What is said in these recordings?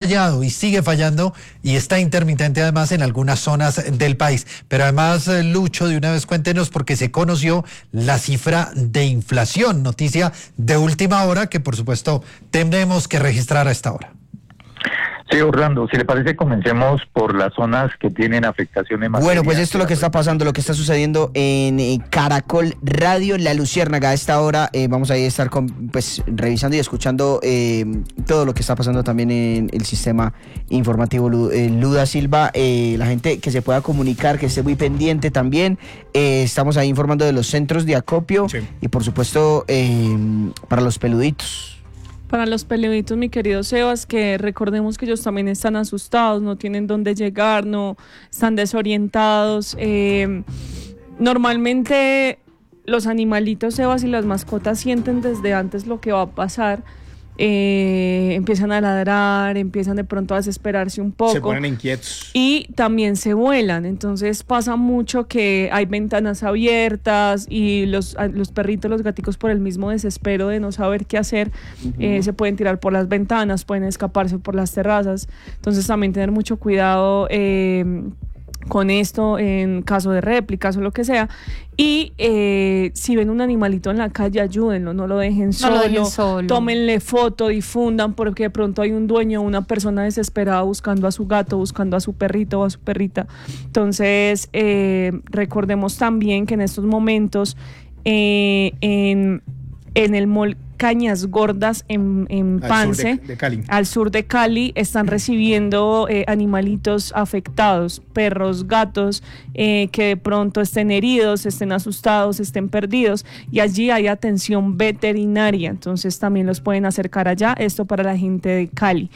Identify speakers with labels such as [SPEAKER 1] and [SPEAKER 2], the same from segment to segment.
[SPEAKER 1] fallado y sigue fallando y está intermitente además en algunas zonas del país. Pero además, Lucho, de una vez cuéntenos porque se conoció la cifra de inflación, noticia de última hora que por supuesto tendremos que registrar a esta hora.
[SPEAKER 2] Sí, Orlando, si le parece, comencemos por las zonas que tienen afectaciones más.
[SPEAKER 3] Bueno, pues esto es lo que está pasando, lo que está sucediendo en Caracol Radio, La Luciérnaga. A esta hora vamos a estar revisando y escuchando todo lo que está pasando también en el sistema informativo Luda Silva. La gente que se pueda comunicar, que esté muy pendiente también. Estamos ahí informando de los centros de acopio, sí. Y por supuesto para los peluditos.
[SPEAKER 4] Para los peluditos, mi querido Sebas, que recordemos que ellos también están asustados, no tienen dónde llegar, no están desorientados. Normalmente los animalitos, Sebas, y las mascotas sienten desde antes lo que va a pasar. Empiezan a ladrar, empiezan de pronto a desesperarse un poco.
[SPEAKER 5] Se ponen inquietos.
[SPEAKER 4] Y también se vuelan, entonces pasa mucho que hay ventanas abiertas y los perritos, los gaticos, por el mismo desespero de no saber qué hacer, se pueden tirar por las ventanas, pueden escaparse por las terrazas. Entonces también tener mucho cuidado con esto en caso de réplicas o lo que sea. Y si ven un animalito en la calle, ayúdenlo, no lo dejen solo, tómenle foto, difundan, porque de pronto hay un dueño, una persona desesperada buscando a su gato, buscando a su perrito o a su perrita. Entonces recordemos también que en estos momentos en el mall Cañas Gordas en Pance, al sur de Cali, están recibiendo animalitos afectados, perros, gatos, que de pronto estén heridos, estén asustados, estén perdidos, y allí hay atención veterinaria, entonces también los pueden acercar allá. Esto para la gente de Cali.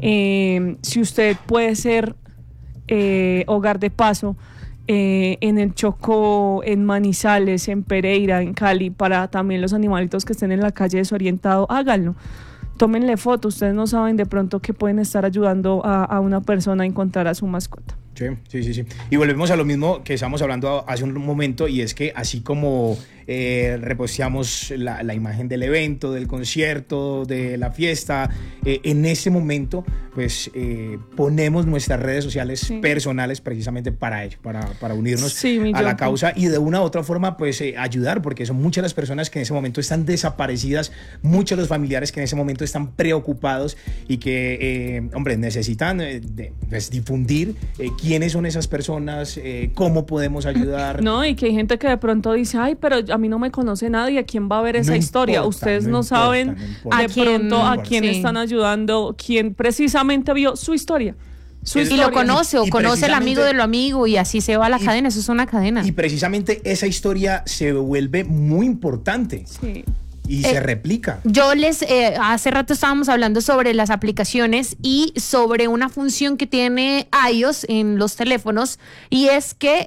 [SPEAKER 4] Si usted puede ser hogar de paso en el Chocó, en Manizales, en Pereira, en Cali, para también los animalitos que estén en la calle desorientados, háganlo. Tómenle fotos, ustedes no saben de pronto que pueden estar ayudando a una persona a encontrar a su mascota.
[SPEAKER 5] Sí. Y volvemos a lo mismo que estábamos hablando hace un momento, y es que así como reposteamos la imagen del evento, del concierto, de la fiesta, en este momento pues ponemos nuestras redes sociales personales precisamente para ello, para unirnos a la causa y de una u otra forma pues ayudar, porque son muchas las personas que en ese momento están desaparecidas, muchos los familiares que en ese momento están preocupados y que necesitan pues, difundir quiénes son esas personas, cómo podemos ayudar.
[SPEAKER 4] No, y que hay gente que de pronto dice, ay, pero a mí no me conoce nadie, ¿a quién va a ver esa historia? Ustedes no saben de pronto a quién están ayudando, quién precisamente vio su historia.
[SPEAKER 6] Y lo conoce, o conoce el amigo de lo amigo, y así se va la cadena, eso es una cadena.
[SPEAKER 5] Y precisamente esa historia se vuelve muy importante.
[SPEAKER 4] Sí.
[SPEAKER 5] Y se replica.
[SPEAKER 6] Yo hace rato estábamos hablando sobre las aplicaciones y sobre una función que tiene iOS en los teléfonos, y es que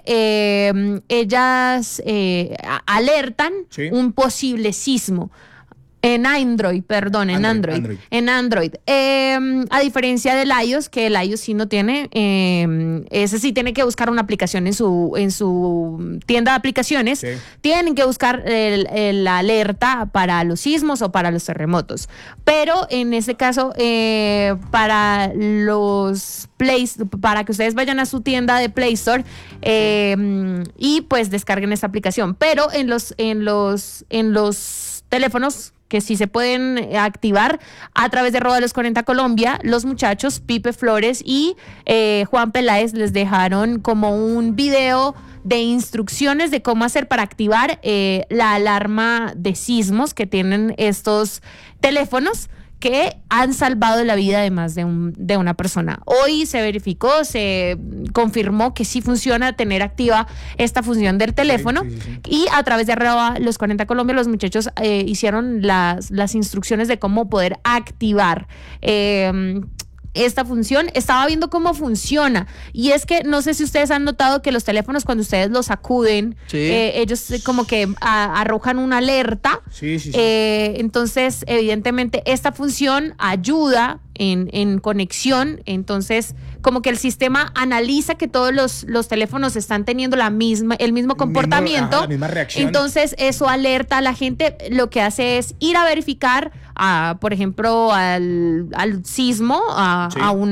[SPEAKER 6] ellas alertan un posible sismo. En Android. En Android. A diferencia del iOS, que el iOS sí no tiene, ese sí tiene que buscar una aplicación en su tienda de aplicaciones. Sí. Tienen que buscar la alerta para los sismos o para los terremotos. Pero en este caso, para que ustedes vayan a su tienda de Play Store y pues descarguen esta aplicación. Pero en los teléfonos que sí se pueden activar a través de Roda los 40 Colombia, los muchachos Pipe Flores y Juan Peláez les dejaron como un video de instrucciones de cómo hacer para activar la alarma de sismos que tienen estos teléfonos, que han salvado la vida de más de una persona. Hoy se verificó, se confirmó que sí funciona tener activa esta función del teléfono. Sí. Y a través de los 40 Colombia los muchachos hicieron las instrucciones de cómo poder activar esta función. Estaba viendo cómo funciona, y es que no sé si ustedes han notado que los teléfonos, cuando ustedes los sacuden, ellos como que arrojan una alerta. Sí. Entonces evidentemente esta función ayuda en conexión, entonces como que el sistema analiza que todos los teléfonos están teniendo el mismo comportamiento,
[SPEAKER 5] la misma reacción.
[SPEAKER 6] Entonces eso alerta a la gente. Lo que hace es ir a verificar por ejemplo al sismo, a un